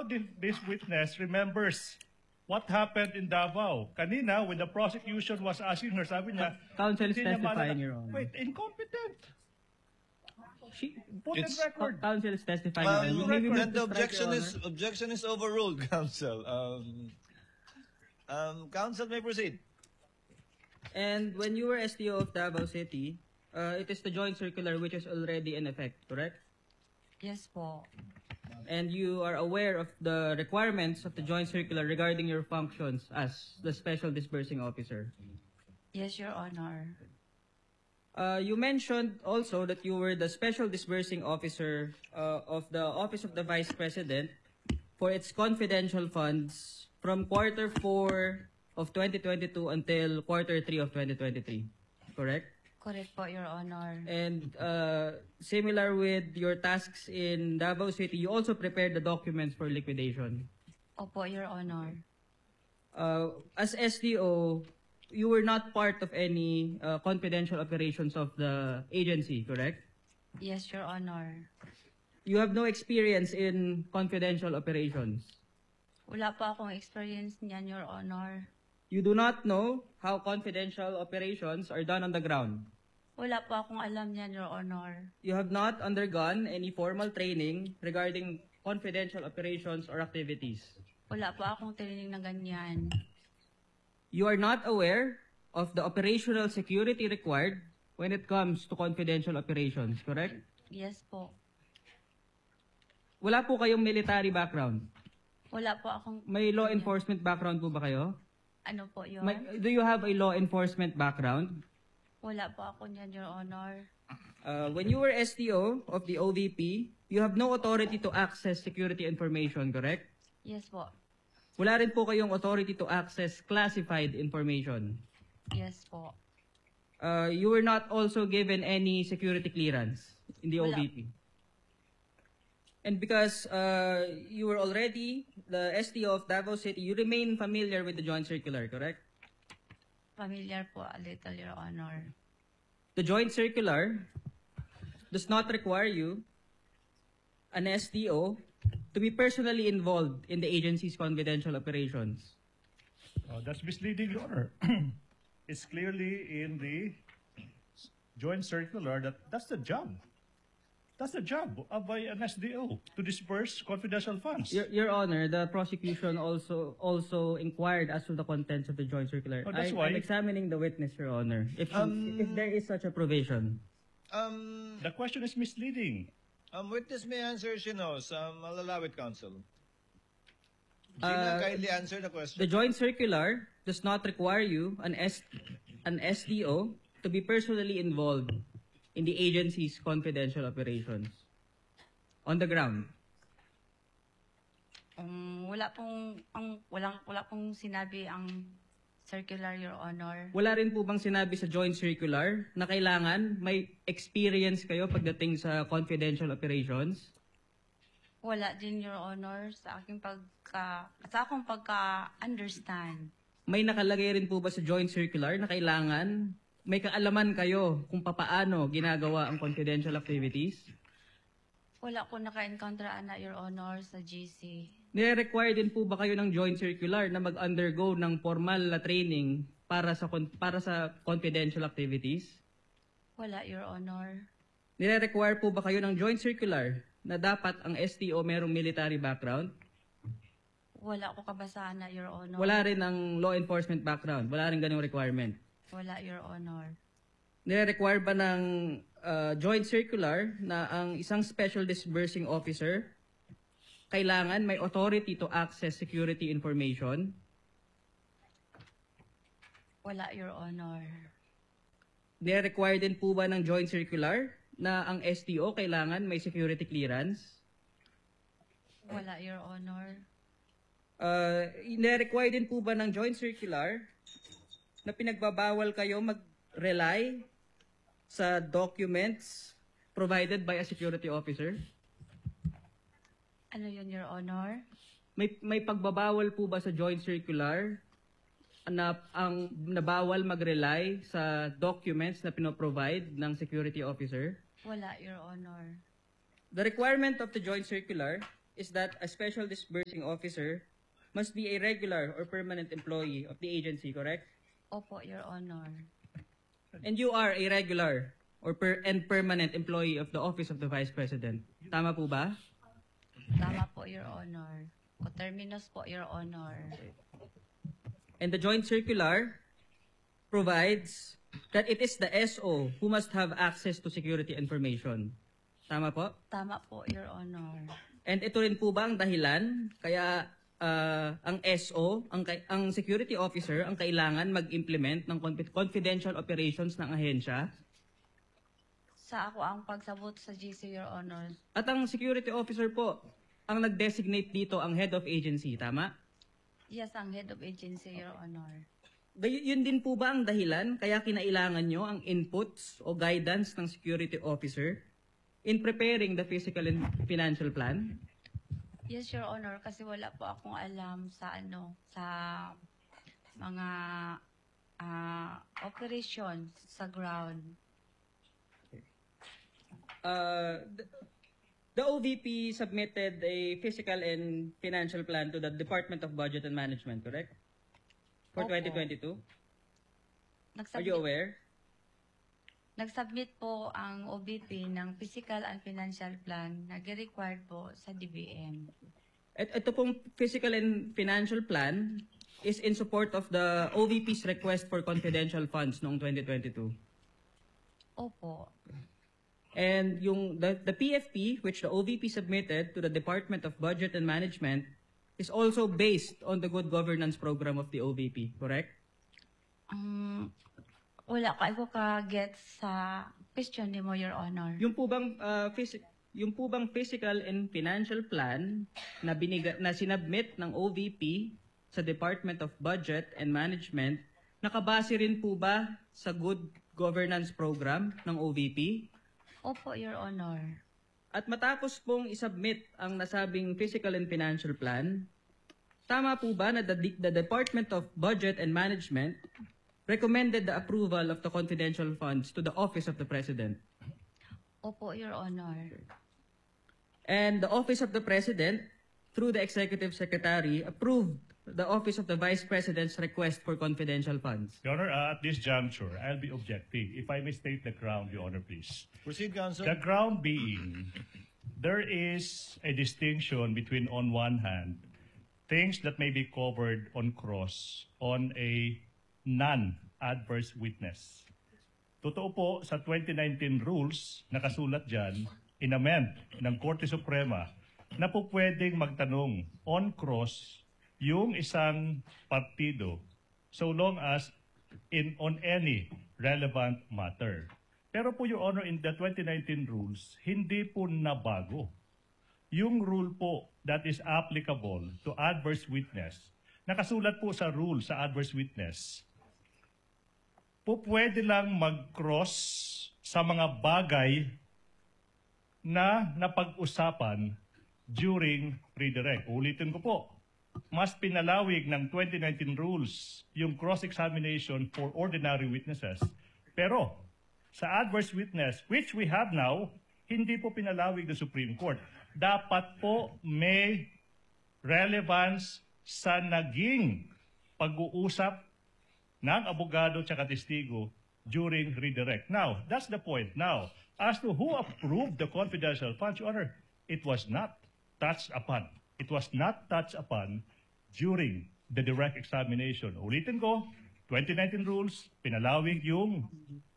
this witness remembers what happened in Davao. Kanina, when the prosecution was asking her, sabi niya, Counsel is hindi niya testifying, maalala. Your Honor. Wait, incompetent. Put in It's- record. Counsel is testifying. Your Honor. Maybe Then Mr. the Strike, objection is overruled, counsel. Counsel may proceed. And when you were STO of Davao City, it is the joint circular which is already in effect, correct? Yes po. And you are aware of the requirements of the joint circular regarding your functions as the Special Disbursing Officer. Yes, Your Honor. You mentioned also that you were the Special Disbursing Officer of the Office of the Vice President for its confidential funds from quarter 4 of 2022 until quarter 3 of 2023, correct? Correct po, Your Honor. And similar with your tasks in Davao City, you also prepared the documents for liquidation. Opo, Your Honor. As SDO, you were not part of any confidential operations of the agency, correct? Yes, Your Honor. You have no experience in confidential operations. Wala po akong experience niyan, Your Honor. You do not know how confidential operations are done on the ground. Wala po akong alam niyan, Your Honor. You have not undergone any formal training regarding confidential operations or activities. Wala po akong training na ganyan. You are not aware of the operational security required when it comes to confidential operations, correct? Yes po. Wala po kayong military background. Wala po akong... May law enforcement background po ba kayo? Ano po yun? Do you have a law enforcement background? Wala po ako niyan, Your Honor. When you were STO of the OVP, you have no authority to access security information, correct? Yes po. Wala rin po kayong authority to access classified information. Yes po. You were not also given any security clearance in the Wala. OVP. And because you were already the STO of Davao City, you remain familiar with the joint circular, correct? Familiar po a little, Your Honor. The joint circular does not require you, an STO, to be personally involved in the agency's confidential operations. That's misleading, Your Honor. It's clearly in the joint circular that that's the job. That's the job of an SDO, to disperse confidential funds. Your Honor, the prosecution also inquired as to the contents of the joint circular. Oh, that's why- I'm examining the witness, Your Honor. If there is such a provision. The question is misleading. Witness may answer, she knows. I'll allow it, counsel. Gina, kindly answer the question. The joint circular does not require you, an SDO, to be personally involved in the agency's confidential operations on the ground. Wala pong sinabi ang circular, Your Honor. Wala rin po bang sinabi sa joint circular na kailangan may experience kayo pagdating sa confidential operations? Wala din, Your Honor, sa akong pagka-understand. May nakalagay rin po ba sa joint circular na kailangan may kaalaman kayo kung papaano ginagawa ang confidential activities? Wala ko naka-encounter, Your Honor, sa GC. Nire-require din po ba kayo ng joint circular na mag-undergo ng formal na training para sa confidential activities? Wala, Your Honor. Nire-require po ba kayo ng joint circular na dapat ang STO merong military background? Wala ko kabasahan, Your Honor. Wala rin ang law enforcement background? Wala rin ganyung requirement? Wala, Your Honor. Nire-require ba ng joint circular na ang isang special disbursing officer kailangan may authority to access security information? Wala, Your Honor. Nire-require din po ba ng joint circular na ang STO kailangan may security clearance? Wala, Your Honor. Nire-require din po ba ng joint circular na pinagbabawal kayo mag-rely sa documents provided by a security officer? Ano yun, Your Honor? May pagbabawal po ba sa joint circular na ang nabawal mag-rely sa documents na pinoprovide ng security officer? Wala, Your Honor. The requirement of the joint circular is that a special disbursing officer must be a regular or permanent employee of the agency, correct? Opo, Your Honor. And you are a regular or permanent employee of the Office of the Vice President. Tama po ba? Tama po, Your Honor. Coterminous po, Your Honor. And the joint circular provides that it is the SO who must have access to security information. Tama po? Tama po, Your Honor. And ito rin po ba ang dahilan kaya ang SO, ang security officer, ang kailangan mag-implement ng confidential operations ng ahensya? Sa ako ang pagsabot sa GC, Your Honor. At ang security officer po, ang nag-designate dito ang head of agency, tama? Yes, ang head of agency, Your Honor. Yun din po ba ang dahilan kaya kinailangan nyo ang inputs o guidance ng security officer in preparing the physical and financial plan? Yes, Your Honor, kasi wala po akong alam sa sa mga operations sa ground. The OVP submitted a physical and financial plan to the Department of Budget and Management, correct? For Opo. 2022? Are you aware? Nagsubmit po ang OBP ng physical and financial plan na required po sa DBM. Ito pong physical and financial plan is in support of the OVP's request for confidential funds noong 2022. Opo. And the PFP, which the OVP submitted to the Department of Budget and Management, is also based on the good governance program of the OVP, correct? Wala ko ka-get sa question ni mo, Your Honor. Yung po bang physical and financial plan na sinubmit ng OVP sa Department of Budget and Management, nakabase rin po ba sa good governance program ng OVP? Opo, Your Honor. At matapos pong isubmit ang nasabing physical and financial plan, tama po ba na the Department of Budget and Management recommended the approval of the confidential funds to the Office of the President? Opo, Your Honor. And the Office of the President, through the Executive Secretary, approved the Office of the Vice President's request for confidential funds. Your Honor, at this juncture, I'll be objecting. If I may state the ground, Your Honor, please. Proceed, Counsel. The ground being, there is a distinction between, on one hand, things that may be covered on cross on a non-adverse witness. Totoo po, sa 2019 rules, nakasulat dyan, inamend ng Korte Suprema na po pwedeng magtanong on cross yung isang partido so long as on any relevant matter. Pero po, Your Honor, in the 2019 rules, hindi po nabago. Yung rule po that is applicable to adverse witness, nakasulat po sa rule sa adverse witness, po pwede lang mag-cross sa mga bagay na napag-usapan during redirect. Ulitin ko po, mas pinalawig ng 2019 rules yung cross-examination for ordinary witnesses. Pero sa adverse witness, which we have now, hindi po pinalawig ng Supreme Court. Dapat po may relevance sa naging pag-uusap ng abogado at testigo during redirect. Now, that's the point. Now, as to who approved the confidential funds, Your Honor, it was not touched upon. It was not touched upon during the direct examination. Ulitin ko, 2019 rules, pinalawig yung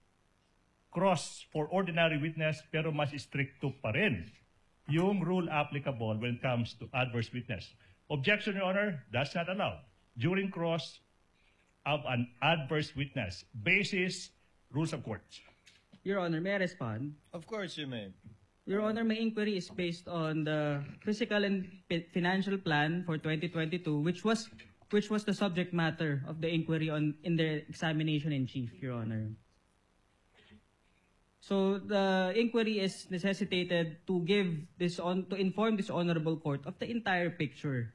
cross for ordinary witness, pero mas stricto pa rin yung rule applicable when it comes to adverse witness. Objection, Your Honor, that's not allowed. During cross of an adverse witness, basis rules of court. Your Honor, may I respond? Of course you may. Your Honor, my inquiry is based on the physical and financial plan for 2022, which was the subject matter of the inquiry in the examination in chief, Your Honor. So the inquiry is necessitated to inform this honorable court of the entire picture.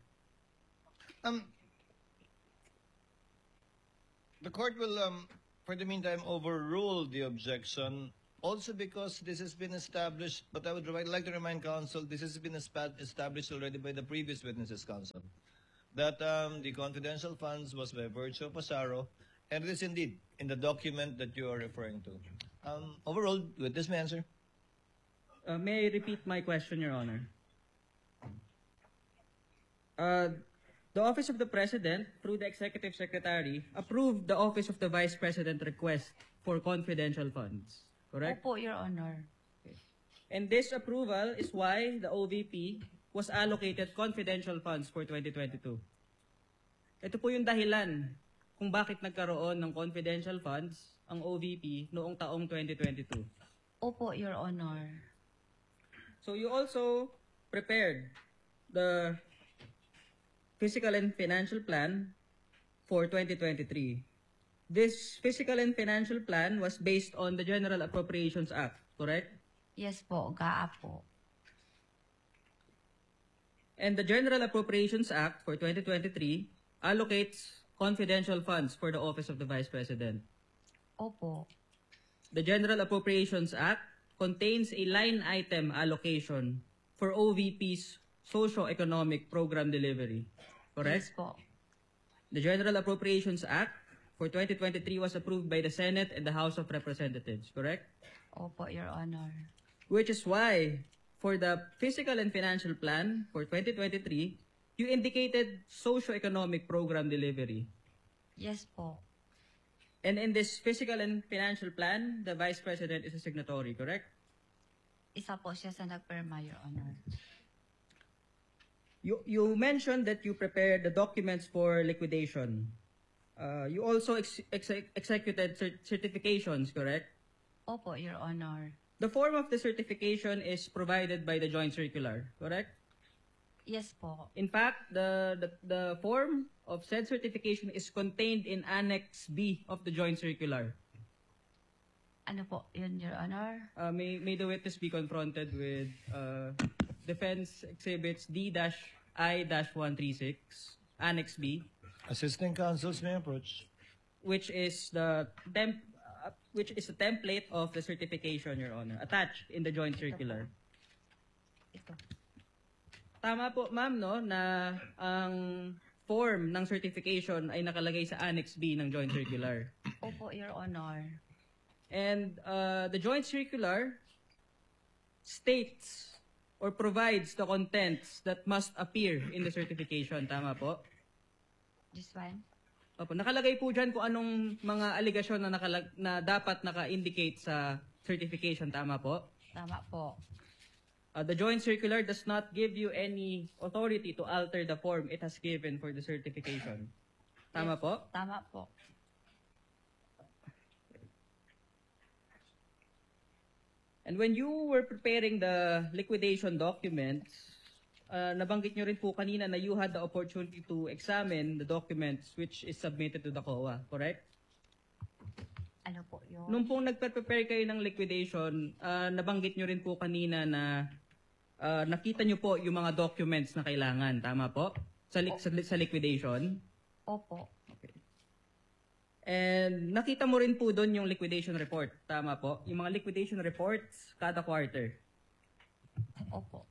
The court will, for the meantime, overrule the objection Also because this has been established, but I would like to remind counsel, this has been established already by the previous witnesses, counsel, that the confidential funds was by virtue of Pasaro, and it is indeed in the document that you are referring to. Overall, witness may answer. May I repeat my question, Your Honor? The Office of the President, through the Executive Secretary, approved the Office of the Vice President request for confidential funds. Correct? Opo, Your Honor. And this approval is why the OVP was allocated confidential funds for 2022. Ito po yung dahilan kung bakit nagkaroon ng confidential funds ang OVP noong taong 2022. Opo, Your Honor. So you also prepared the Fiscal and Financial Plan for 2023. This Fiscal and Financial Plan was based on the General Appropriations Act, correct? Yes po, GAA po. And the General Appropriations Act for 2023 allocates confidential funds for the Office of the Vice President. Opo. The General Appropriations Act contains a line item allocation for OVP's socio-economic program delivery. Correct? Yes po. The General Appropriations Act for 2023 was approved by the Senate and the House of Representatives, correct? Opo, Your Honor. Which is why, for the Fiscal and Financial Plan for 2023, you indicated socio-economic program delivery. Yes po. And in this Fiscal and Financial Plan, the Vice President is a signatory, correct? Isa po siya sa nagpirma, Your Honor. You mentioned that you prepared the documents for liquidation. You also executed certifications, correct? Opo, Your Honor. The form of the certification is provided by the Joint Circular, correct? Yes po. In fact, the form of said certification is contained in Annex B of the Joint Circular. Ano po yun, Your Honor? May the witness be confronted with Defense Exhibits D-I-136, Annex B, Assisting counsels may approach. which is the template of the certification, Your Honor, attached in the Joint Circular. Ito. Tama po, ma'am, no, na ang form ng certification ay nakalagay sa Annex B ng Joint Circular. Opo, Your Honor. And the Joint Circular states or provides the contents that must appear in the certification. Tama po? This one? Opo, nakalagay po dyan kung anong mga aligasyon na dapat naka-indicate sa certification. Tama po? Tama po. The Joint Circular does not give you any authority to alter the form it has given for the certification. Tama po? Tama po. And when you were preparing the liquidation documents, nabanggit nyo rin po kanina na you had the opportunity to examine the documents which is submitted to the COA, correct? Ano po yun? Nung pong nagpe-prepare kayo ng liquidation, nabanggit nyo rin po kanina na nakita nyo po yung mga documents na kailangan, tama po? Sa liquidation? Opo. Okay. And nakita mo rin po doon yung liquidation report, tama po? Yung mga liquidation reports kada quarter. Opo.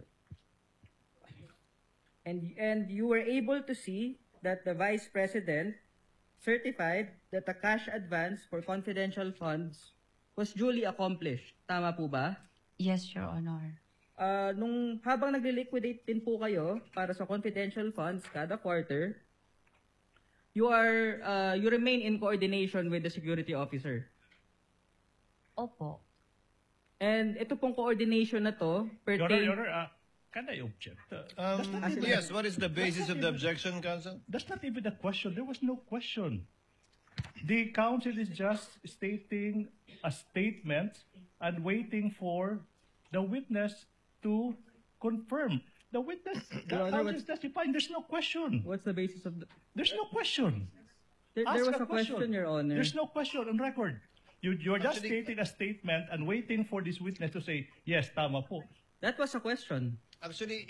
And you were able to see that the Vice President certified that the cash advance for confidential funds was duly accomplished. Tama po ba? Yes, Your Honor. Nung habang nagle-liquidate din po kayo para sa confidential funds kada quarter, you remain in coordination with the security officer. Opo. And ito pong coordination na to pertain... Your Honor, can I object? Yes, what is the basis of the objection, counsel? That's not even a question. There was no question. The counsel is just stating a statement and waiting for the witness to confirm. The witness, the Your Honor, counsel is testifying. There's no question. What's the basis of the... There's no question. There Ask was a question, Your Honor. There's no question on record. You're just Actually- stating a statement and waiting for this witness to say, yes, tama po. That was a question. Actually,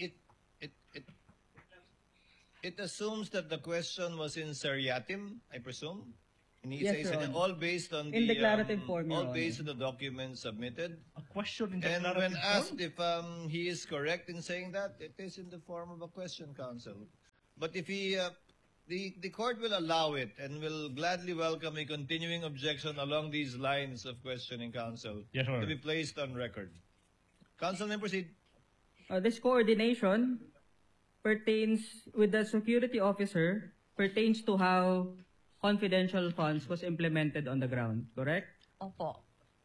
it assumes that the question was in seriatim, I presume. And he Yes, says Your that Honor. all based on In the declarative form, Your all Honor. based on the documents submitted. A question in And declarative when asked form? if he is correct in saying that, it is in the form of a question, counsel. But if he, the court will allow it and will gladly welcome a continuing objection along these lines of questioning, counsel, Yes, Your to Honor. be placed on record. Counsel, may proceed. This coordination pertains with the security officer pertains to how confidential funds was implemented on the ground, correct? Opo.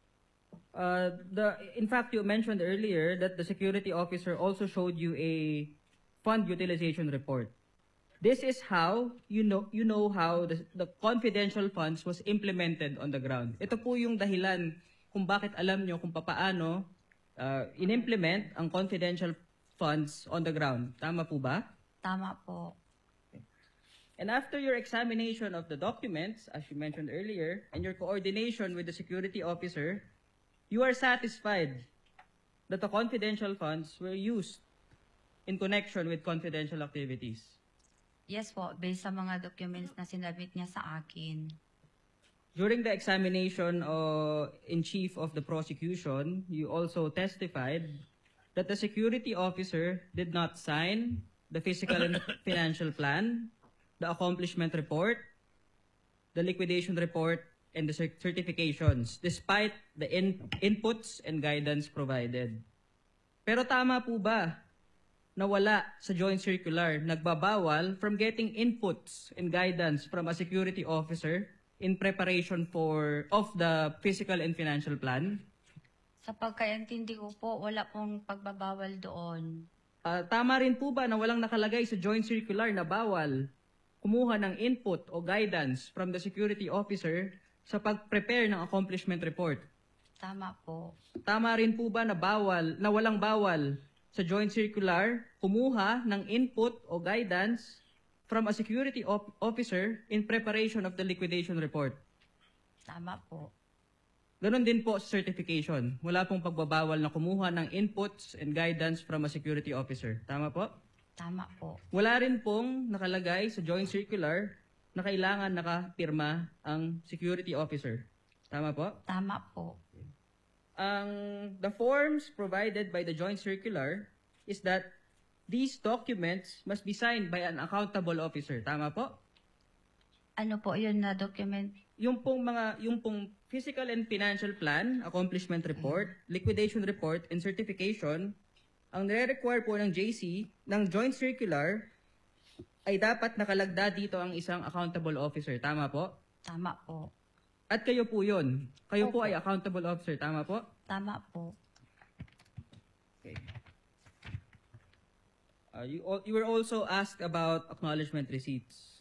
In fact, you mentioned earlier that the security officer also showed you a fund utilization report. This is how you know how the confidential funds was implemented on the ground. Ito po yung dahilan kung bakit alam nyo kung paano in-implement ang confidential funds on the ground. Tama po ba? Tama po. And after your examination of the documents, as you mentioned earlier, and your coordination with the security officer, you are satisfied that the confidential funds were used in connection with confidential activities. Yes po, based sa mga documents na sinabit niya sa akin. During the examination in chief of the prosecution, you also testified that the security officer did not sign the physical and financial plan, the accomplishment report, the liquidation report, and the certifications, despite the inputs and guidance provided. Pero tama po ba na wala sa joint circular nagbabawal from getting inputs and guidance from a security officer in preparation of the physical and financial plan? Sa pagkaintindi ko po, wala pong pagbabawal doon. Tama rin po ba na walang nakalagay sa joint circular na bawal kumuha ng input o guidance from the security officer sa pag-prepare ng accomplishment report? Tama po. Tama rin po ba na walang bawal sa joint circular kumuha ng input o guidance from a security officer in preparation of the liquidation report? Tama po. Ganon din po sa certification. Wala pong pagbabawal na kumuha ng inputs and guidance from a security officer. Tama po? Tama po. Wala rin pong nakalagay sa joint circular na kailangan nakapirma ang security officer. Tama po? Tama po. The forms provided by the joint circular is that these documents must be signed by an accountable officer. Tama po? Ano po yun na document? Yung pong physical and financial plan, accomplishment report, liquidation report, and certification, ang nire-require po ng JC, ng joint circular, ay dapat nakalagda dito ang isang accountable officer. Tama po? Tama po. At kayo po yun. Kayo po Opo. ay accountable officer. Tama po? Tama po. Okay. You were also asked about acknowledgement receipts.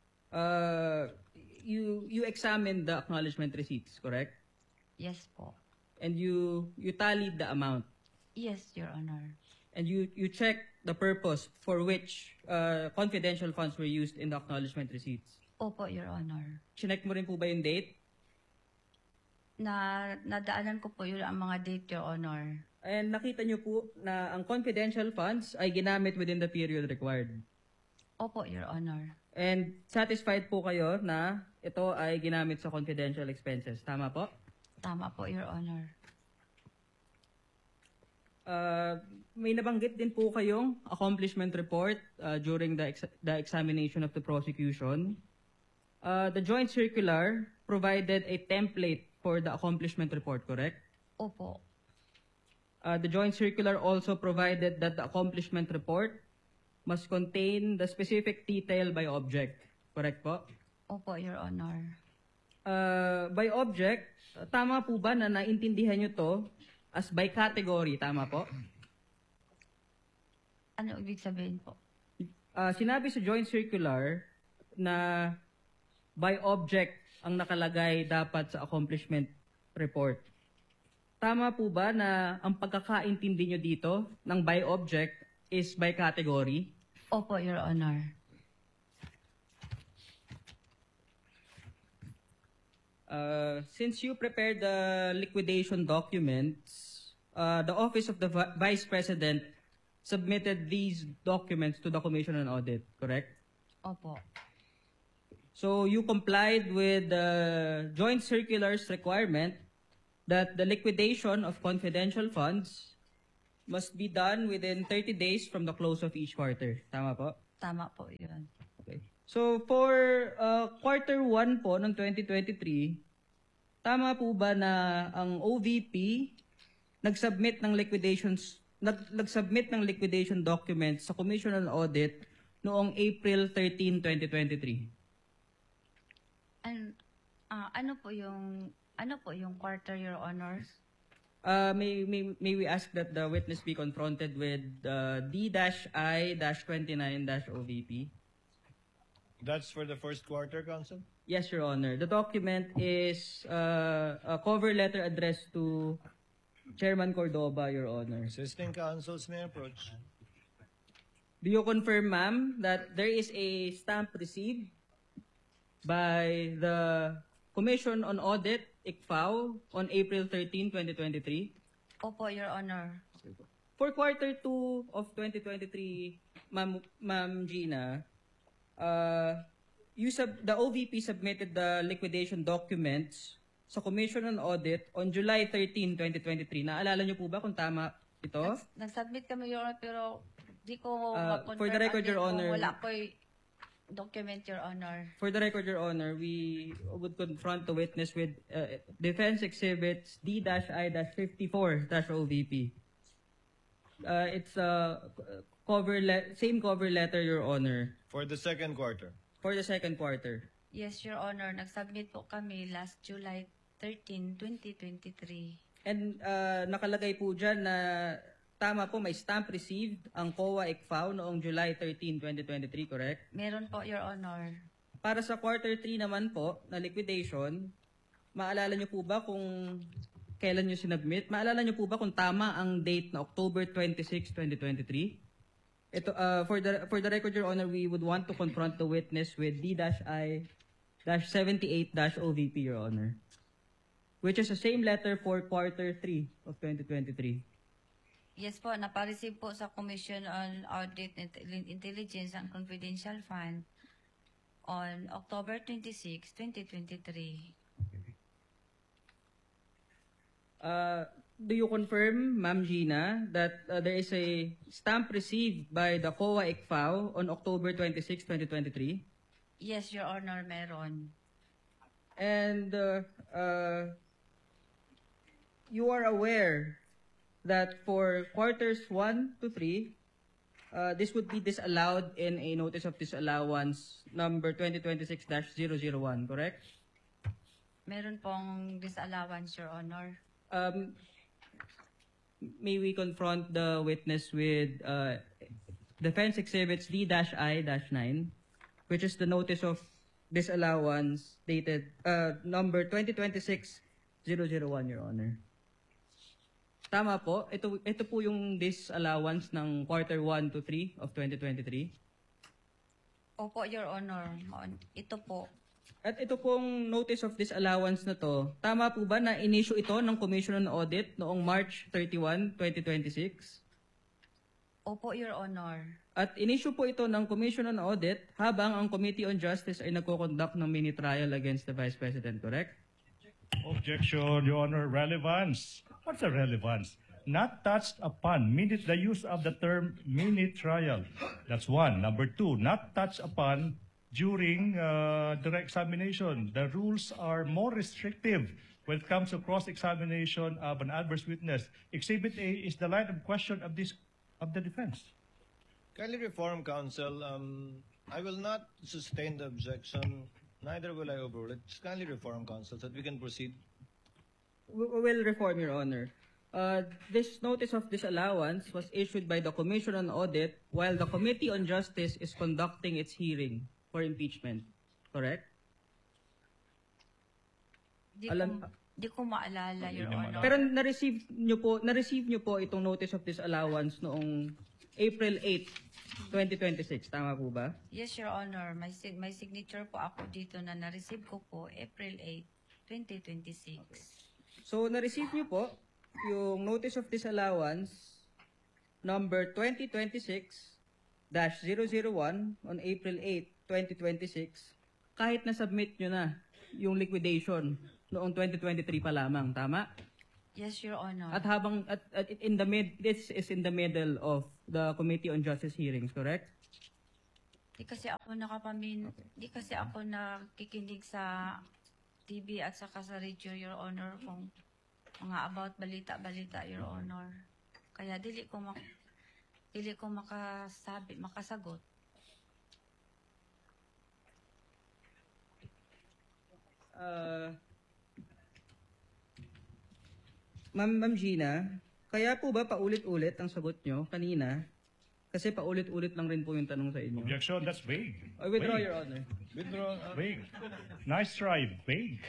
You examined the acknowledgement receipts, correct? Yes po. And you tallied the amount. Yes, Your Honor. And you checked the purpose for which confidential funds were used in the acknowledgement receipts. Opo, Your Honor. Chinek mo rin po ba yung date? Nadaanan ko po yun ang mga date, Your Honor. And nakita nyo po na ang confidential funds ay ginamit within the period required. Opo, Your Honor. And satisfied po kayo na ito ay ginamit sa confidential expenses. Tama po? Tama po, Your Honor. May nabanggit din po kayong accomplishment report during the examination of the prosecution. The joint circular provided a template for the accomplishment report, correct? Opo. The joint circular also provided that the accomplishment report must contain the specific detail by object, correct po? Opo, Your Honor. By object, tama po ba na naintindihan nyo to as by category, tama po? Ano ibig sabihin po? Sinabi sa joint circular na by object ang nakalagay dapat sa accomplishment report. Tama po ba na ang pagkakaintindi nyo dito ng by object is by category? Opo, Your Honor. Since you prepared the liquidation documents, the Office of the Vice President submitted these documents to the Commission on Audit, correct? Opo. So you complied with the joint circular's requirement that the liquidation of confidential funds must be done within 30 days from the close of each quarter. Tama po? Tama po yun. Okay. So for quarter 1 po ng 2023, tama po ba na ang OVP nagsubmit ng liquidation documents sa Commission on Audit noong April 13, 2023? Ano po yung quarter, Your Honors? May we ask that the witness be confronted with D-I-29-OVP? That's for the first quarter, Counsel? Yes, Your Honor. The document is a cover letter addressed to Chairman Cordoba, Your Honor. Assisting counsels may approach. Do you confirm, ma'am, that there is a stamp received by the Commission on Audit, ICFAO, on April 13, 2023? Opo, Your Honor. For quarter 2 of 2023, Ma'am Gina, the OVP submitted the liquidation documents sa Commission on Audit on July 13, 2023. Naalala niyo po ba kung tama ito? Nag-submit kami, Your Honor, pero di ko ma-confirm. For the record, Your kung Honor. Wala ko document, Your Honor. For the record, Your Honor, we would confront the witness with Defense Exhibits D-I-54-OVP. It's a same cover letter, Your Honor. For the second quarter. For the second quarter. Yes, Your Honor. Nag-submit po kami last July 13, 2023. And nakalagay po dyan na tama po, may stamp received ang COA ICFAO noong July 13, 2023, correct? Meron po, Your Honor. Para sa quarter 3 naman po, na liquidation, maalala nyo po ba kung kailan nyo sinubmit? Maalala nyo po ba kung tama ang date na October 26, 2023? Ito, for the record, Your Honor, we would want to confront the witness with D-I-78-OVP, Your Honor, which is the same letter for quarter 3 of 2023. Yes po, napareceive po sa Commission on Audit Intelligence and Confidential Fund on October 26, 2023. Do you confirm, Ma'am Gina, that there is a stamp received by the COA ICFAO on October 26, 2023? Yes, Your Honor, meron. And you are aware that for quarters 1 to 3, this would be disallowed in a notice of disallowance number 2026-001, correct? Meron pong disallowance, Your Honor. May we confront the witness with Defense Exhibits D-I-9, which is the notice of disallowance dated number 2026-001, Your Honor. Tama po. Ito po yung disallowance ng quarter 1 to 3 of 2023. Opo, Your Honor. Ito po. At ito pong notice of disallowance na to, tama po ba na in-issue ito ng Commission on Audit noong March 31, 2026? Opo, Your Honor. At in-issue po ito ng Commission on Audit habang ang Committee on Justice ay nagko-conduct ng mini trial against the Vice President, correct? Objection, Your Honor. Relevance. What's the relevance? Not touched upon. The use of the term mini trial. That's one. Number two, not touched upon during direct examination. The rules are more restrictive when it comes to cross-examination of an adverse witness. Exhibit A is the line of question of the defense. Kindly reform, counsel. I will not sustain the objection. Neither will I overrule it. Just kindly reform, counsel, so that we can proceed. We will reform, Your Honor. This notice of disallowance was issued by the Commission on Audit while the Committee on Justice is conducting its hearing for impeachment. Correct? Di ko maalala, Your Honor. Pero na-receive nyo po itong notice of disallowance noong April 8, 2026. Tama po ba? Yes, Your Honor. May signature po ako dito na na-receive ko po April 8, 2026. So, na-receive nyo po yung notice of disallowance number 2026-001 on April 8, 2026 kahit na-submit nyo na yung liquidation noong 2023 pa lamang, tama? Yes, Your Honor. At this is in the middle of the Committee on Justice hearings, correct? Di kasi ako nakikinig sa TV at saka sa radio, Your Honor, kung mga about balita-balita, Your Honor. Kaya dili ko makasagot. Ma'am Gina, kaya po ba paulit-ulit ang sagot nyo kanina? Kasi paulit-ulit lang rin po yung tanong sa inyo. Objection, that's vague. I withdraw, Vague. Your Honor. Withdraw. Vague. Nice try, vague.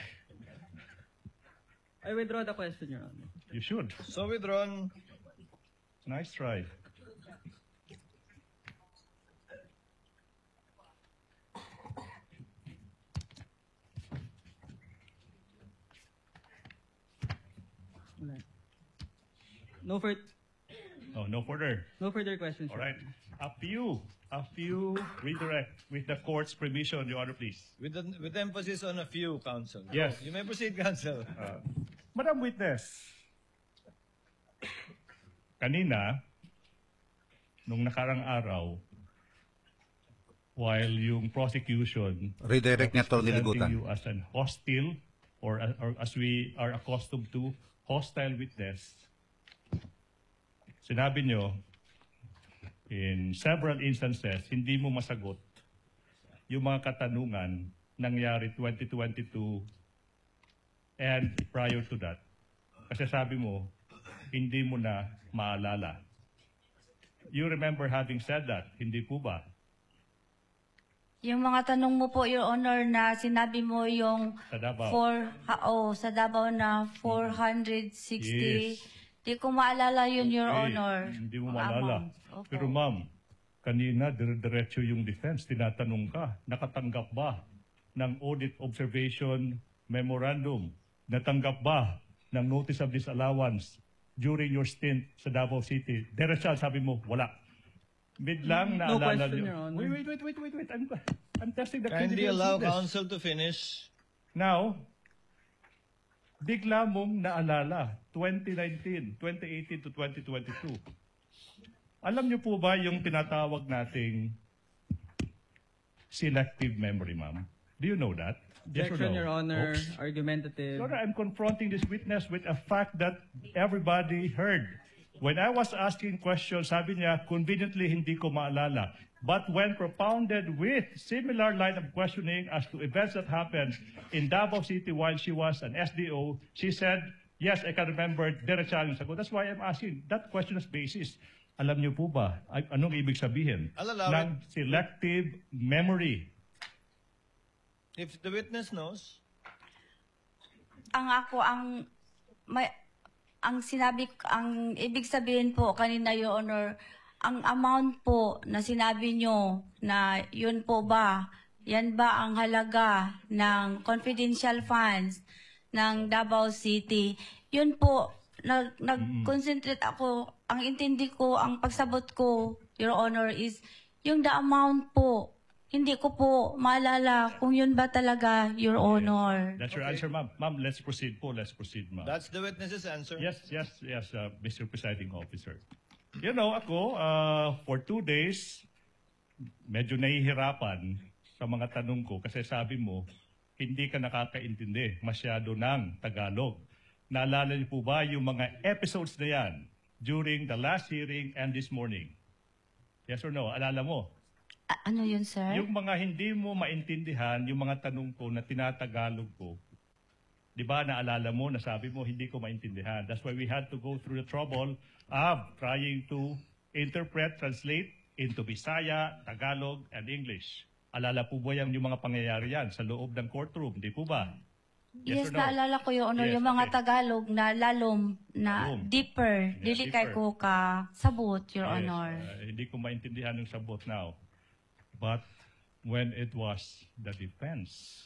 I withdraw the question, Your Honor. You should. So withdrawn. Nice try. No further questions. All right. A few redirect with the court's permission, Your Honor, please. With emphasis on a few, counsel. Yes. You may proceed, counsel. Madam Witness, kanina, nung nakarang araw, while yung prosecution Redirect niya to presenting nilibutan. you as an hostile or as we are accustomed to, hostile witness, sinabi nyo, in several instances, hindi mo masagot yung mga katanungan nangyari 2022 and prior to that. Kasi sabi mo, hindi mo na maalala. You remember having said that, hindi po ba? Yung mga tanong mo po, Your Honor, na sinabi mo yung Sa Davao. sa Davao na 460. Yes. Di ko maalala yun, Your Okay, Honor. Hindi mo Ang maalala. amount. Opo. Pero ma'am, kanina diretso yung defense. Tinatanong ka, nakatanggap ba ng audit observation memorandum? Natanggap ba ng notice of disallowance during your stint sa Davao City? Diretso, sabi mo, wala. Biglang No naalala question, niyo. Your Honor. Wait. I'm testing the Kindly credibility allow of this. counsel to finish. Now, bigla mong naalala, 2019, 2018 to 2022. Alam niyo po ba yung tinatawag nating selective memory, ma'am? Do you know that? Yes or Objection, no? Your Honor. Oops. Argumentative. Your Honor, I'm confronting this witness with a fact that everybody heard. When I was asking questions, sabi niya, conveniently hindi ko maalala. But when propounded with similar line of questioning as to events that happened in Davao City while she was an SDO, she said, yes, I can remember, diretsa yung sagot. That's why I'm asking that question as basis. Alam niyo po ba, anong ibig sabihin I'll allow ng selective memory? If the witness knows, ang ibig sabihin po kanina, Your Honor, ang amount po na sinabi nyo na yun po ba, yan ba ang halaga ng confidential funds ng Davao City? Yun po, nag-concentrate ako, ang intindi ko, ang pagsabot ko, Your Honor, is yung the amount po. Hindi ko po maalala kung yun ba talaga, Your Honor. That's your answer, ma'am. Ma'am, let's proceed po. Let's proceed, ma'am. that's the witness's answer. Yes, Mr. Presiding Officer. You know, ako, for 2 days, medyo nahihirapan sa mga tanong ko kasi sabi mo, hindi ka nakakaintindi masyado ng Tagalog. Naalala niyo po ba yung mga episodes na yan during the last hearing and this morning? Yes or no? Alala mo? Ano yun, sir? Yung mga hindi mo maintindihan, yung mga tanong ko na tinatagalog ko, di ba naalala mo, nasabi mo, hindi ko maintindihan. That's why we had to go through the trouble of trying to interpret, translate into Bisaya, Tagalog, and English. Alala po ba yung mga pangyayari yan sa loob ng courtroom? Di po ba? Yes, or no? naalala ko yun, Yes, yung mga okay. Tagalog na lalom, na Lalom. deeper, Yeah, dili kay deeper. ko ka sabot, Your Yes, Honor. hindi ko maintindihan yung sabot now. But when it was the defense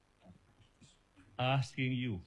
asking you,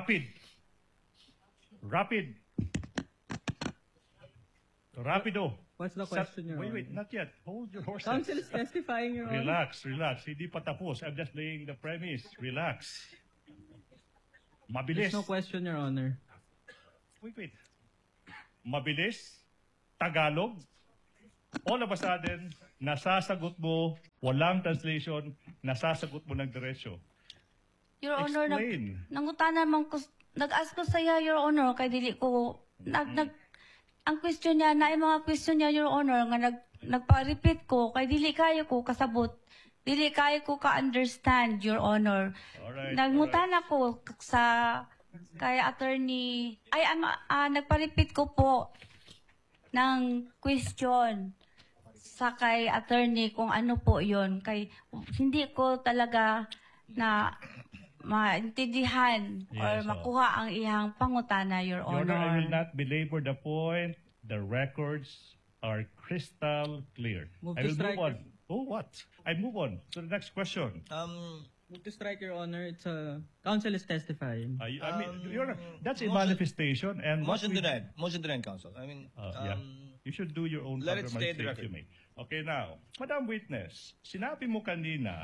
rapido, What's the question, Your Wait, Honor? not yet. Hold your horses. Counsel is testifying, Your Honor. Relax. Hindi pa tapos. I'm just laying the premise. Relax. Mabilis. There's no question, Your Honor. Wait. Mabilis, Tagalog, all of a sudden, nasasagot mo, walang translation, nasasagot mo ng diretso. Your Honor, Explain. nangutan naman ko, nag-ask ko saya, Your Honor, kay dili ko, ang question niya, na yung mga question niya, Your Honor, nga nagpa-repeat ko, kay dili kayo ko kasabot, dili kayo ko ka-understand, Your Honor. Alright, Nangutan ako sa, kay attorney, nagpa-repeat ko po ng question sa kay attorney kung ano po yon, kay hindi ko talaga na maintindihan or Yes, makuha ang iyang pangutana, Your Your Honor, I Honor. will not belabor the point. The records are crystal clear. Move I to will strike. move on. Oh, what? I move on to the next question. Move to strike, Your Honor. Counsel is testifying. I mean, Your Honor, that's a motion- manifestation. And what Motion we- denied. Motion denied, counsel. I mean, Yeah. You should do your own let it stay government the if you may. Okay, now, Madam Witness, sinabi mo kanina,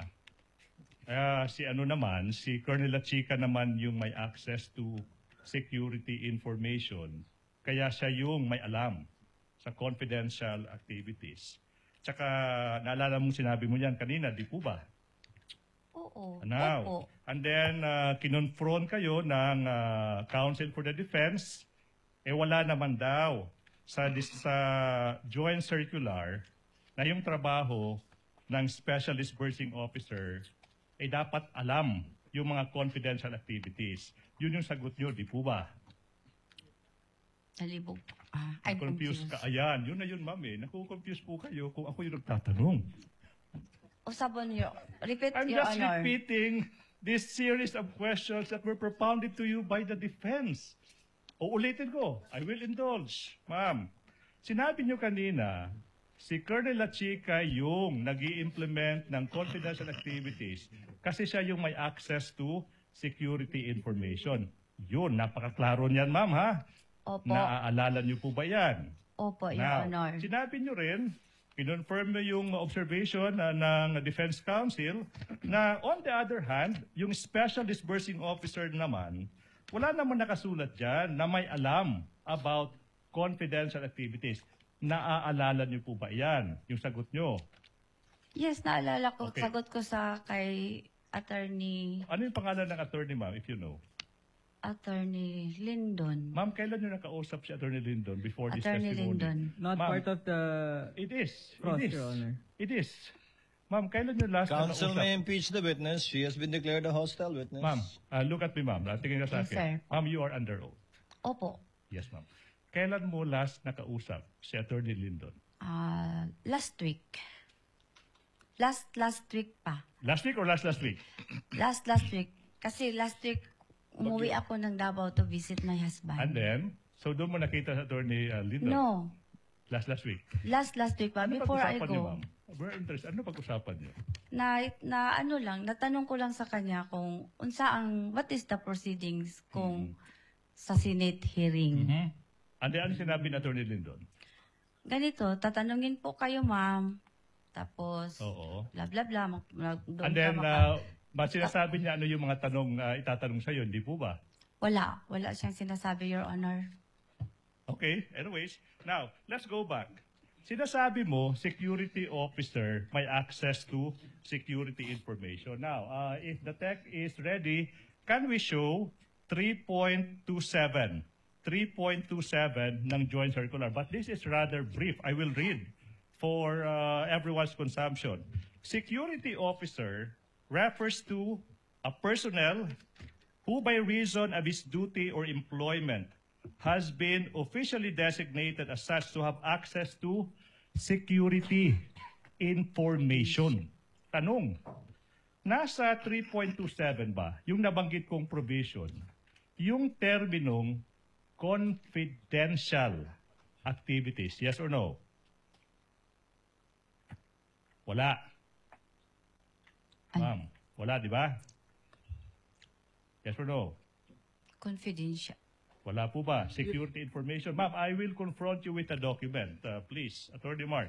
si Colonel Lachica naman yung may access to security information, kaya siya yung may alam sa confidential activities. Tsaka, naalala mong sinabi mo yan kanina, di po ba? Oo. Now, Opo. and then, kinonfront kayo ng Counsel for the Defense, wala naman daw sa joint circular na yung trabaho ng Special Disbursing Officer dapat alam yung mga confidential activities. Yun yung sagot nyo, di po ba? Nalibog. I'm Confused confused. ka. Ayan, yun na yun, ma'am. Naku-confuse po kayo kung ako yung nagtatanong. Usabon niyo. Repeat, I'm Your just Honor. repeating this series of questions that were propounded to you by the defense. Uulitin ko. I will indulge. Ma'am, sinabi nyo kanina, si Colonel Lachica yung nag implement ng confidential activities kasi siya yung may access to security information. Yun, napakaklaro niyan, ma'am, ha? Opo. Naaalala niyo po ba yan? Opo, Your Now, Honor. sinabi nyo rin, kinonfirm nyo yung observation ng Defense Council na on the other hand, yung Special Disbursing Officer naman, wala naman nakasulat dyan na may alam about confidential activities. Naaalala nyo po ba yan? Yung sagot nyo. Yes, naalala ko. Okay. Sagot ko sa kay attorney Ano yung pangalan ng attorney, ma'am, if you know? Lyndon. Ma'am, kailan nyo nakausap si Attorney Lyndon before this Attorney testimony? Lyndon. Not Ma'am, part of the... It is. Cross, It is. Your Honor. It is. Ma'am, kailan nyo last counsel nakausap? may impeach the witness. She has been declared a hostile witness. Ma'am, look at me, ma'am. Tingin ka sa Yes, akin. sir. Ma'am, you are under oath. Opo. Yes, ma'am. Kailan mo last nakausap si Attorney Lyndon? Last week. Last week pa. Last week or last week? Last week. Kasi last week, umuwi ako ng Davao to visit my husband. And then, so doon mo nakita sa Attorney Lyndon? No. Last week. Last week pa. Ano Before I pag-usapan niyo, go. ma'am? Very interesting. Ano pag-usapan niyo? Na ano lang, natanong ko lang sa kanya kung what is the proceedings kung sa Senate hearing. And then, ano sinabi ni Attorney Lyndon? Ganito, tatanungin po kayo, ma'am. Tapos, Oo. bla bla bla. Doon And ka then, sinasabi niya ano yung mga tanong itatanong sa'yo, hindi po ba? Wala siyang sinasabi, Your Honor. Okay, anyways. Now, let's go back. Sinasabi mo, security officer may access to security information. Now, if the tech is ready, can we show 3.27? 3.27 ng Joint Circular. But this is rather brief. I will read for everyone's consumption. Security officer refers to a personnel who by reason of his duty or employment has been officially designated as such to have access to security information. Tanong, nasa 3.27 ba, yung nabanggit kong provision, yung terminong confidential activities, yes or no? Wala. Ma'am, wala, di ba? Yes or no? Confidential. Wala po ba? Security information. Ma'am, I will confront you with a document. Please, Attorney Mark.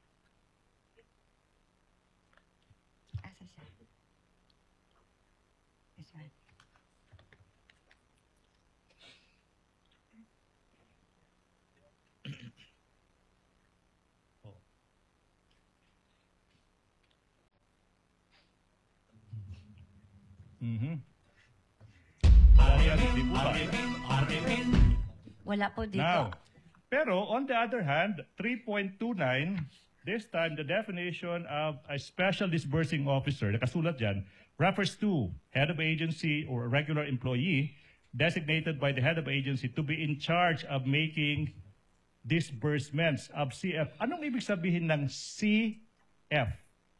Asa siya? This one. Wala yan, hindi po ba? Wala po dito. Now, pero on the other hand, 3.29, this time the definition of a special disbursing officer, nakasulat dyan, refers to head of agency or a regular employee designated by the head of agency to be in charge of making disbursements of CF. Anong ibig sabihin ng CF?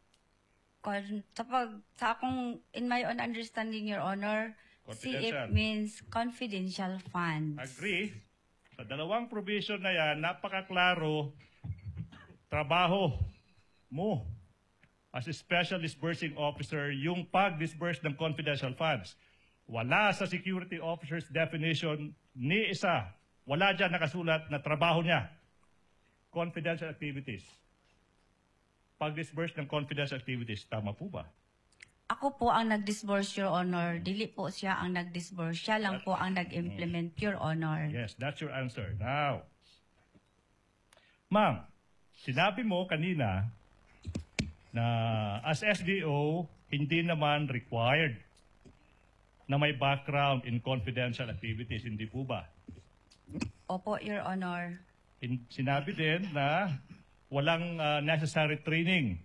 Sa akong, in my own understanding, Your Honor, Confidential. CF means confidential funds. Agree? Sa dalawang provision na yan, napakaklaro, trabaho mo as a special disbursing officer yung pag-disburse ng confidential funds. Wala sa security officer's definition ni isa. Wala dyan nakasulat na trabaho niya. Confidential activities. Pag-disburse ng confidential activities, tama po ba? Ako po ang nag-disburse, Your Honor. Dili po siya ang nag-disburse. Siya lang po ang nag-implement, Your Honor. Yes, that's your answer. Now, ma'am, sinabi mo kanina na as SDO, hindi naman required na may background in confidential activities. Hindi po ba? Opo, Your Honor. Sinabi din na walang necessary training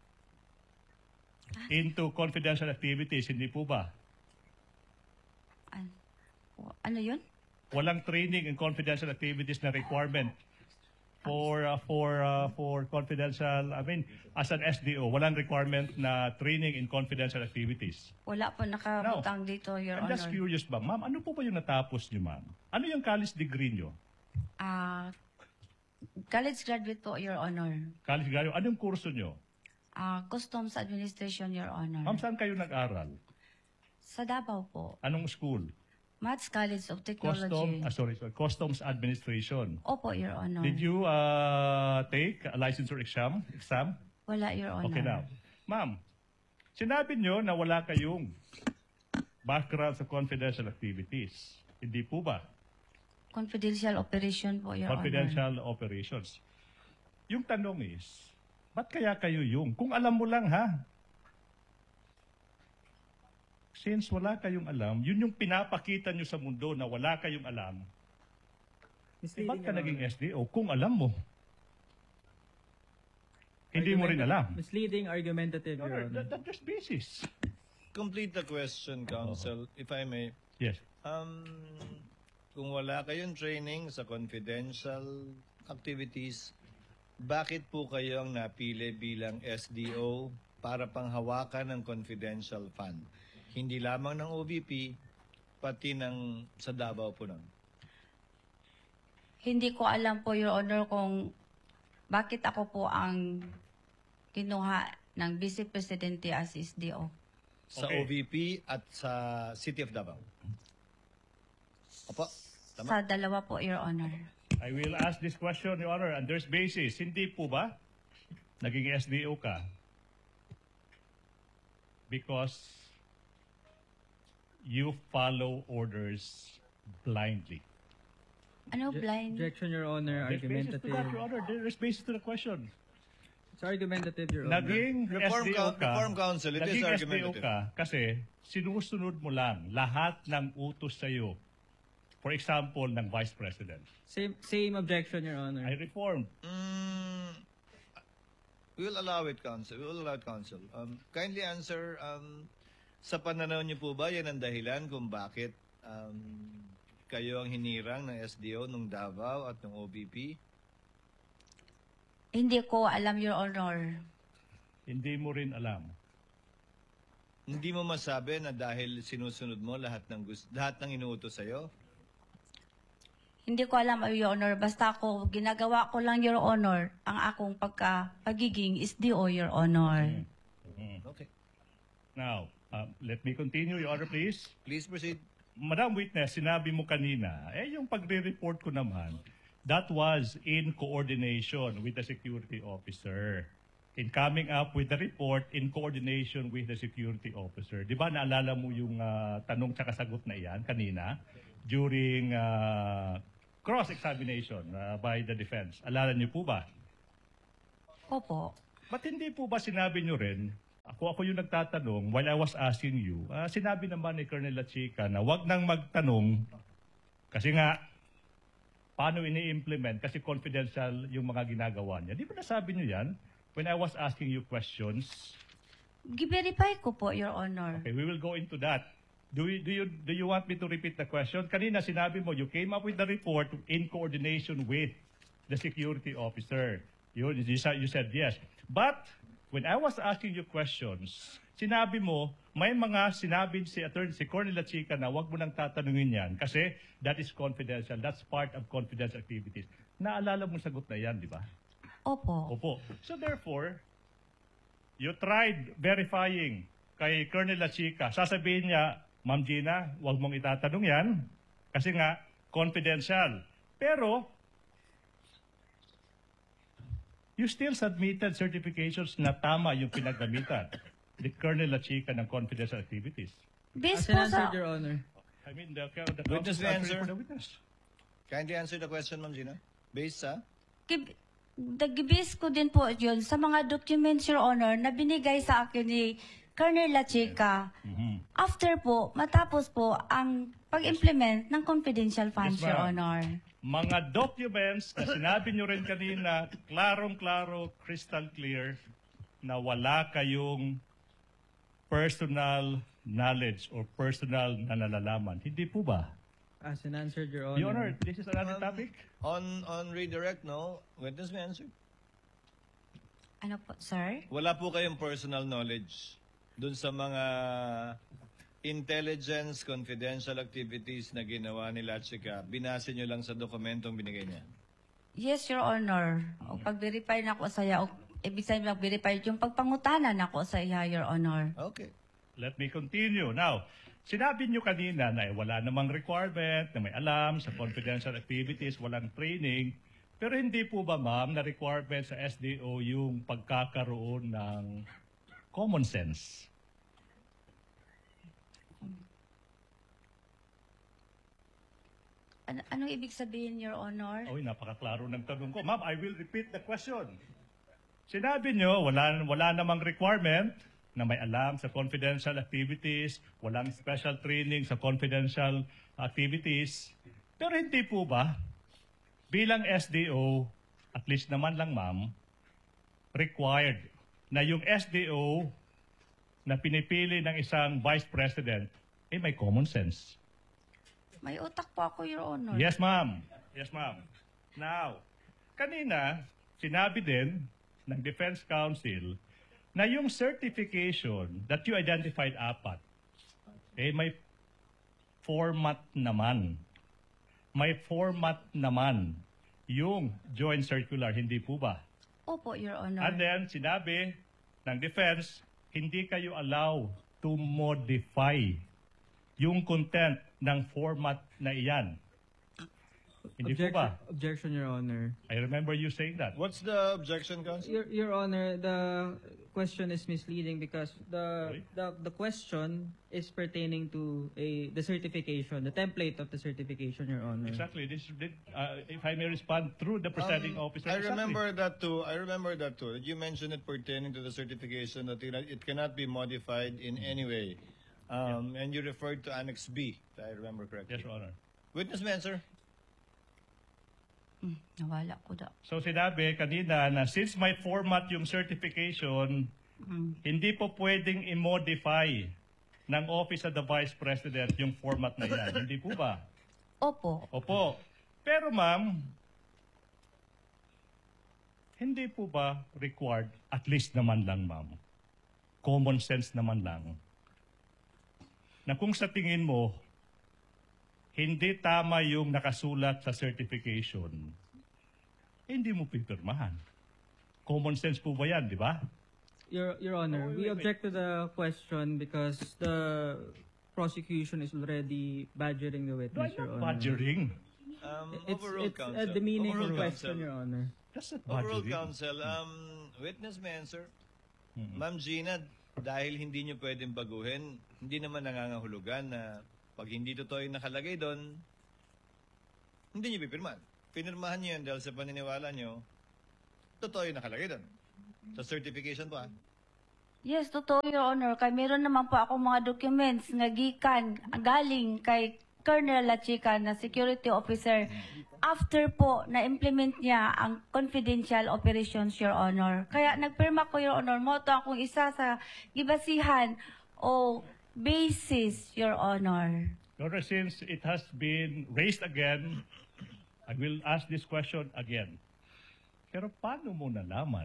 into confidential activities. Hindi po ba? Ano yun? Walang training in confidential activities na requirement for confidential, I mean, as an SDO, walang requirement na training in confidential activities. Wala po nakabutang dito, Your I'm Honor. just curious ba, ma'am, ano po ba yung natapos niyo, ma'am? Ano yung college degree niyo? College graduate po, Your Honor. College graduate, anong kurso niyo? Customs Administration, Your Honor. Ma'am, saan kayo nag-aral? Sa Davao po. Anong school? Maths College of Technology. Customs Administration. Opo, Your Honor. Did you take a licensure exam? Wala, Your Honor. Okay now. Ma'am, sinabi niyo na wala kayong background sa confidential activities. Hindi po ba? Confidential operation po, Your Honor. Confidential operations. Yung tanong is, ba't kaya kayo yung? Kung alam mo lang ha, since wala kayong alam, yun yung pinapakita nyo sa mundo na wala kayong alam, ba't ka naging SDO kung alam mo? Hindi mo rin alam. Misleading, argumentative, Your Honor. That's just basis. Complete the question, Counsel, if I may. Yes. Kung wala kayong training sa confidential activities, bakit po kayo ang napili bilang SDO para panghawakan ng confidential fund? Hindi lamang ng OVP, pati ng sa Davao po nun. Hindi ko alam po, Your Honor, kung bakit ako po ang kinuha ng Vice Presidente as SDO. Sa Okay. OVP at sa City of Davao. Opo, tama? Sa dalawa po, Your Honor. I will ask this question, Your Honor, and there's basis. Hindi po ba naging SDO ka because you follow orders blindly? Ano, blind? Objection, Your Honor. There's basis to Argumentative. that, Your Honor. There's basis to the question. It's argumentative, Your Honor. Naging SDO ka, Reform Council, it is naging SDO argumentative. ka kasi sinusunod mo lang lahat ng utos sa'yo. For example, ng Vice President. Same objection, Your Honor. I reformed. We will allow it, Counsel. Kindly answer, sa pananaw niyo po ba yan ang dahilan kung bakit kayo ang hinirang ng SDO nung Davao at ng OVP? Hindi ko alam, Your Honor. Hindi mo rin alam. Hindi mo masabi na dahil sinusunod mo lahat ng inuutos sa'yo? Hindi ko alam, Your Honor. Basta ako, ginagawa ko lang, Your Honor, ang akong pagiging SDO, Your Honor. Okay. Now, let me continue, Your Honor, please. Please proceed. Madam Witness, sinabi mo kanina, yung pagre-report ko naman, that was in coordination with the security officer. In coming up with the report in coordination with the security officer. Di ba naalala mo yung tanong tsaka sagot na iyan kanina during cross-examination by the defense? Alala niyo po ba? Opo. Ba't hindi po ba sinabi niyo rin, ako yung nagtatanong while I was asking you, sinabi naman ni Colonel Lachica na wag nang magtanong kasi nga, paano ini-implement kasi confidential yung mga ginagawa niya. Di ba nasabi niyo yan when I was asking you questions? Gi-verify ko po, Your Honor. Okay, we will go into that. Do you want me to repeat the question? Kanina sinabi mo, you came up with the report in coordination with the security officer. You said yes. But when I was asking you questions, sinabi mo, may mga sinabi si Colonel Lachica na wag mo nang tatanungin yan kasi that is confidential. That's part of confidential activities. Naalala mo sagot na yan, di ba? Opo. Opo. So therefore, you tried verifying kay Colonel Lachica. Sasabihin niya, Ma'am Gina, wag mong itatanong yan kasi nga confidential. Pero you still submitted certifications na tama yung pinagamitan ni Colonel Lachica ng confidential activities. As Based an po answer, sa... Your Honor. I mean, the Witness counsel may answering answer. for the witness. Kindly answer the question, Ma'am Gina. Based sa? Nag-base ko din po yun sa mga documents, Your Honor, na binigay sa akin ni Colonel Lachica. After po, matapos po ang pag-implement ng confidential funds, Yes, Your ma'am. Honor. Mga documents na sinabi nyo rin kanina, klarong-klaro, crystal clear, na wala kayong personal knowledge or personal na nalalaman. Hindi po ba? As an answer, Your Honor. Your Honor, this is another topic. On redirect, no? Witness may answer. Ano po, sir? Wala po kayong personal knowledge dun sa mga intelligence confidential activities na ginawa ni Lachica. Binase nyo lang sa dokumentong binigay niya. Yes, Your Honor. O pag-verify na ako sa iya, o ibig sabihin mag-verify yung pagpangutanan ako sa iya, Your Honor. Okay. Let me continue. Now, sinabi nyo kanina na wala namang requirement, na may alam sa confidential activities, walang training. Pero hindi po ba, ma'am, na requirement sa SDO yung pagkakaroon ng common sense? Anong ibig sabihin, Your Honor? Oy, napakaklaro ng tanong ko. Ma'am, I will repeat the question. Sinabi nyo, wala namang requirement na may alam sa confidential activities, walang special training sa confidential activities. Pero hindi po ba, bilang SDO, at least naman lang ma'am, required na yung SDO na pinipili ng isang vice president, may common sense. May utak po ako, Your Honor. Yes, ma'am. Yes, ma'am. Now, kanina, sinabi din ng Defense Counsel na yung certification that you identified apat, may format naman. May format naman yung joint circular, hindi po ba? Opo, Your Honor. And then, sinabi ng defense, hindi kayo allow to modify yung content ng format na iyan. Hindi po ba? Objection, Your Honor. I remember you saying that. What's the objection, Counsel? Your Honor, the question is misleading because the question is pertaining to the certification, the template of the certification, Your Honor. Exactly. If I may respond through the presiding officer. I exactly. remember that too. That you mentioned it pertaining to the certification that it cannot be modified in any way. And you referred to Annex B, if I remember correctly. Yes, Your Honor. Witness may answer. Nawala ko da. So sinabi kanina na since may format yung certification, hindi po pwedeng i-modify ng Office of the Vice President yung format na yan. Hindi po ba? Opo. Opo. Pero ma'am, hindi po ba required, at least naman lang ma'am, common sense naman lang, na kung sa tingin mo, hindi tama yung nakasulat sa certification, hindi mo pipirmahan. Common sense po ba yan, di ba? Your Honor, we object to the question because the prosecution is already badgering the No, witness, I'm Your not Honor. badgering. Overruled, It's a counsel. demeaning Overruled, question, counsel. Your Honor. That's not Overruled, badgering. counsel. Witness may answer. Ma'am Gina, dahil hindi nyo pwedeng baguhin, hindi naman nangangahulugan na pag hindi totoo yung nakalagay doon, hindi nyo pipirmahan. Pinirmahan nyo yan dahil sa paniniwala nyo, totoo yung nakalagay doon. Sa certification pa. Yes, totoo, Your Honor. Kay meron naman po akong mga documents nga gikan galing kay Colonel Lachica na security officer after po na-implement niya ang confidential operations, Your Honor. Kaya nagpirma ko, Your Honor, mo to akong isa sa gibasihan o basis, Your Honor. Your Honor, since it has been raised again, I will ask this question again. Pero paano mo nalaman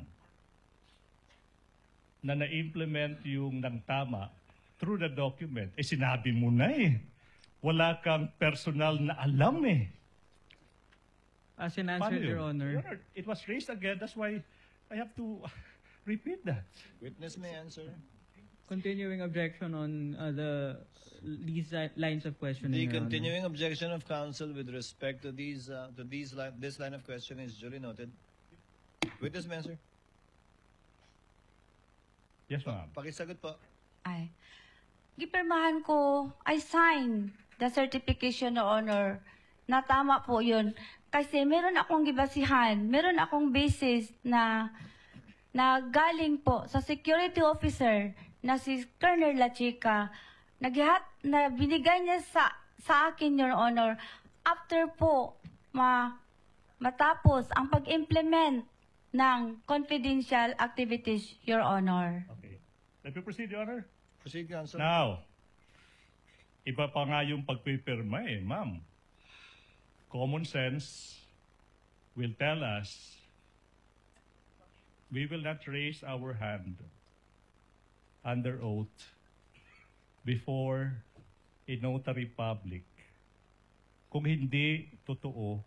na na-implement yung nang tama through the document? Eh sinabi mo na eh. Wala kang personal na alam eh. As an Paano answer, Your yun? Honor. Your Honor, it was raised again. That's why I have to repeat that. Witness may answer. Continuing objection on these lines of questioning, The Your Honor. continuing objection of counsel with respect to this line of questioning is duly noted. Witness may answer. Yes, ma'am. Pakisagot po. Ay. Gipirmahan ko, I sign the certification, Your Honor, na tama po yun. Kasi meron akong gibasihan, meron akong basis na galing po sa security officer na si Colonel Lachica, na binigay niya sa akin, Your Honor, after po matapos ang pag-implement ng confidential activities, Your Honor. Okay. Let me proceed, Your Honor. Proceed, counsel. Now, iba pa nga yung pagpipirma eh, ma'am. Common sense will tell us we will not raise our hand under oath before a notary public kung hindi totoo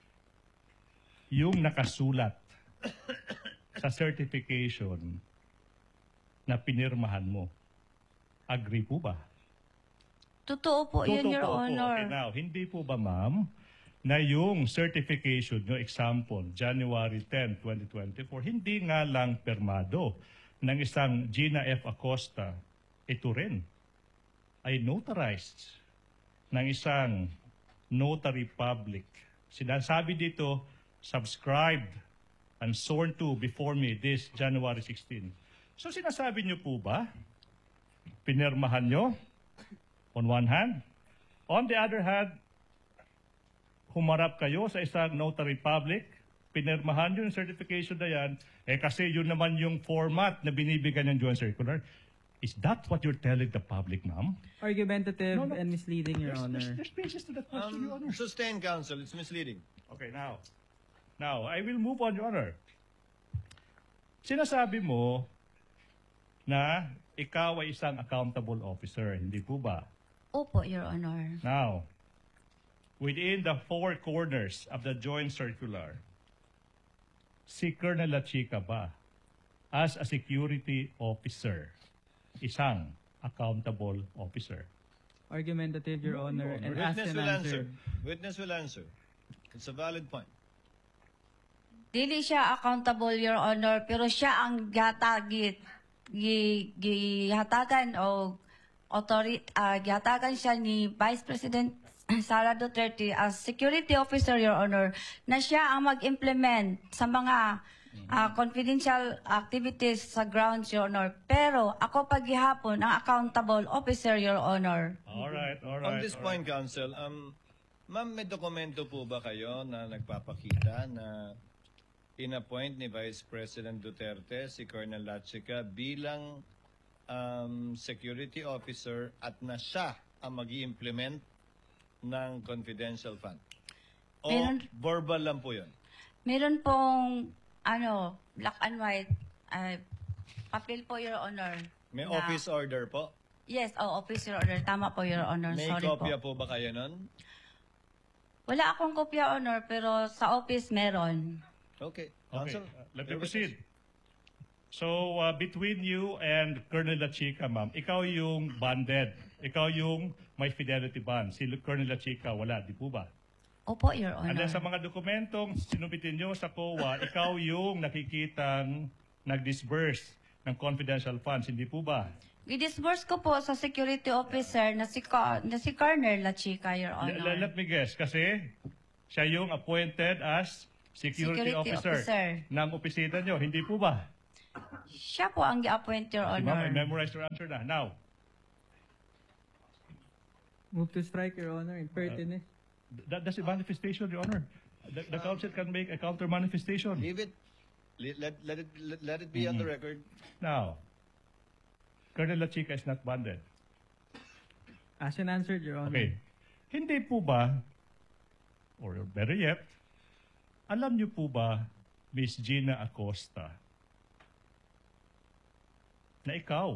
yung nakasulat sa certification na pinirmahan mo. Agree po ba? Totoo po yun, Your Totoo po. Honor. Okay, now, hindi po ba, ma'am, na yung certification nyo, example, January 10, 2024, hindi nga lang permado ng isang Gina F. Acosta, ito rin ay notarized ng isang notary public. Sinasabi dito, subscribed and sworn to before me this January 16. So sinasabi nyo po ba, pinirmahan nyo on one hand, on the other hand, humarap kayo sa isang notary public, pinirmahan yung certification na yan, eh kasi yun naman yung format na binibigyan ng joint circular. Is that what you're telling the public, ma'am? Argumentative No. and misleading, Your Honor. There's basis to that question, Your Honor. Sustain, counsel. It's misleading. Okay, now, I will move on, Your Honor. Sinasabi mo na ikaw ay isang accountable officer, hindi po ba? Opo, Your Honor. Now, within the four corners of the joint circular, si Colonel Lachica ba, as a security officer, isang accountable officer? Argumentative, Your Honor, and asked Witness and will answer. answered. Witness will answer. It's a valid point. Dili siya accountable, Your Honor, pero siya ang gihatagan o gihatagan siya ni Vice President Sara Duterte as security officer, Your Honor, na siya ang mag-implement sa mga confidential activities sa grounds, Your Honor. Pero ako paghihapon ang accountable officer, Your Honor. All right. On this point, counsel, ma'am, may dokumento po ba kayo na nagpapakita na in-appoint ni Vice President Duterte si Colonel Lachica bilang security officer at na siya ang mag-i-implement ng confidential fund? O verbal lang po yun? Meron pong black and white papel po, Your Honor. May na- office order po? Yes, office, Your Honor. Tama po, Your Honor. May Sorry kopya po. po ba kayo nun? Wala akong kopya, Honor, pero sa office meron. Okay. Okay, Counsel, let me proceed. So, between you and Colonel La Chica, ma'am, ikaw yung bonded. Ikaw yung may fidelity bond. Si Colonel La Chica, wala. Di po ba? Opo, Your And Honor. then sa mga dokumentong sinubitin nyo sa COA, ikaw yung nakikitang nag-disburse ng confidential funds. Hindi po ba? I-disburse ko po sa security officer na si Colonel La Chica, Your Honor. Let me guess. Kasi siya yung appointed as security officer ng opisina nyo. Hindi po ba? Siya po ang i-appoint, Your Si ma'am, I Honor. memorize your answer na. Now, Move to strike, Your Honor. Impertinent. that's a manifestation, Your Honor. The council can make a counter manifestation. Leave it. Let it be on the record. Now, Colonel La Chica is not bonded. Asked and answered, Your Honor. Okay. Hindi po ba, or better yet, alam niyo po ba, Miss Gina Acosta, na ikaw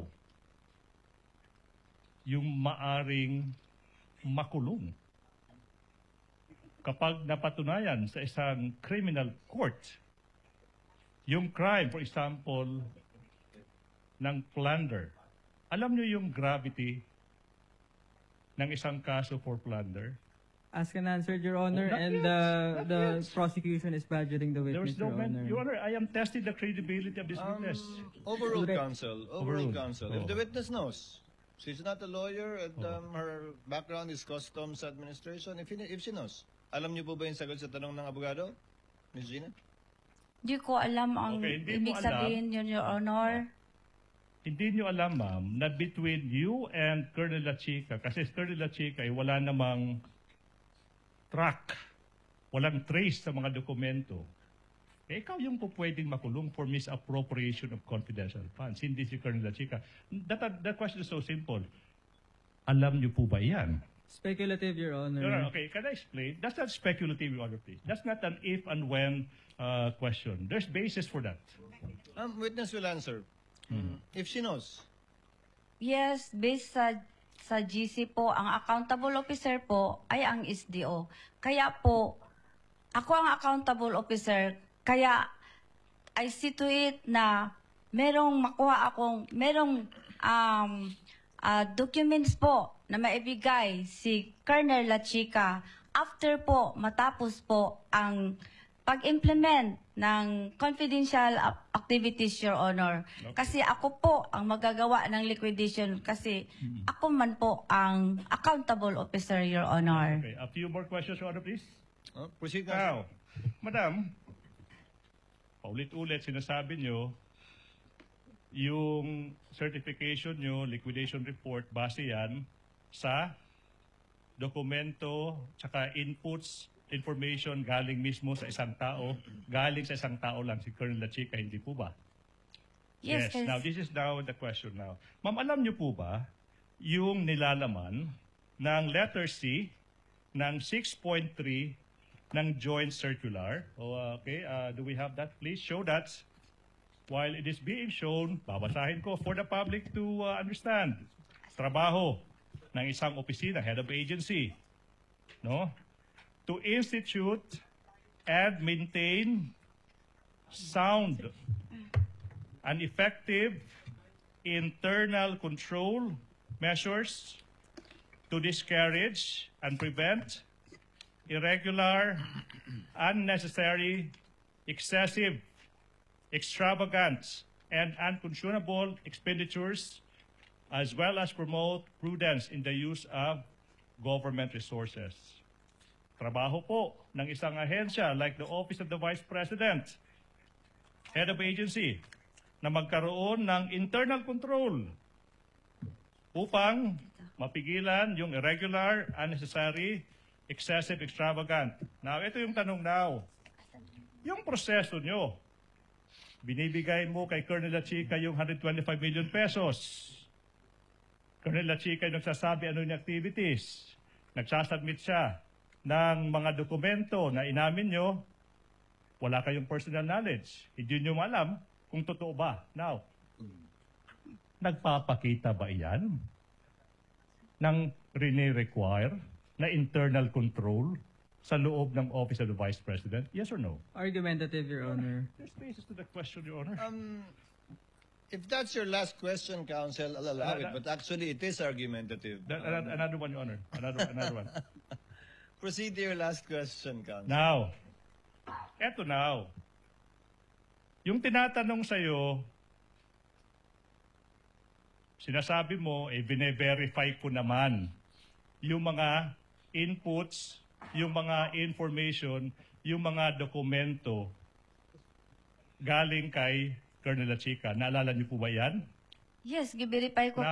yung maaring makulong kapag napatunayan sa isang criminal court yung crime, for example, ng plunder. Alam niyo yung gravity ng isang kaso for plunder? Asked and answered, Your Honor, Not and yet. Not the yet. prosecution is badgering the There witness, is no Your Honor. Your Honor, I am testing the credibility of this witness. Overruled, Correct. counsel. Overruled. Overruled, counsel. If Oh. the witness knows, she's not a lawyer, and her background is customs administration. If she knows, alam niyo po ba yung sagot sa tanong ng abogado, Ms. Gina? Di ko alam ang Okay, hindi mo ibig alam. sabihin yun, Your Honor. Hindi nyo alam, ma'am, na between you and Colonel La Chica, kasi Colonel La Chica ay wala namang track, walang trace sa mga dokumento. Eh, ikaw yung po pwedeng makulong for misappropriation of confidential funds, hindi si Colonel La Chica. That question is so simple. Alam nyo po ba yan? Speculative, Your Honor. Your Honor, okay, can I explain? That's not speculative, Your Honor, please. That's not an if and when question. There's basis for that. Witness will answer. If she knows. Yes, based sa GC po, ang accountable officer po ay ang SDO. Kaya po, ako ang accountable officer, kaya I see to it na merong documents po na maibigay si Colonel La Chica after po, matapos po ang pag-implement ng confidential activities, Your Honor. Kasi ako po ang magagawa ng liquidation kasi ako man po ang accountable officer, Your Honor. Okay, a few more questions, Your Honor, please. Proceed, counsel. Now, Madam, paulit-ulit sinasabi nyo, yung certification nyo, liquidation report, base yan sa dokumento, tsaka inputs, information galing mismo sa isang tao, galing sa isang tao lang, si Colonel La Chica, hindi po ba? Yes, yes. Now, this is now the question now. Ma'am, alam nyo po ba yung nilalaman ng letter C ng 6.3 ng joint circular? Okay, do we have that? Please show that. While it is being shown, babasahin ko for the public to understand. Trabaho ng isang opisina, head of agency, no? To institute and maintain sound and effective internal control measures to discourage and prevent irregular, unnecessary, excessive, extravagant, and unconscionable expenditures, as well as promote prudence in the use of government resources. Trabaho po ng isang ahensya like the Office of the Vice President, Head of Agency, na magkaroon ng internal control upang mapigilan yung irregular, unnecessary, excessive, extravagant. Now, ito yung tanong now. Yung proseso nyo, binibigay mo kay Colonel La Chica yung 125 million pesos. Colonel La Chica yung nagsasabi ano yung activities. Nagsasubmit siya ng mga dokumento na inamin nyo, wala kayong personal knowledge. Hindi nyo alam kung totoo ba. Now, nagpapakita ba iyan ng rene-require na internal control sa loob ng Office of the Vice President? Yes or no? Argumentative, Your Honor. There's basis to the question, Your Honor. If that's your last question, Counsel, I'll allow it. But actually, it is argumentative. Another one, Your Honor. Another one. Proceed to your last question, Counsel. Now, eto now. Yung tinatanong sa'yo, sinasabi mo, bine-verify ko naman yung mga inputs, yung mga information, yung mga dokumento galing kay Colonel Lachica. Naalala niyo po ba yan? Yes, gi-verify ko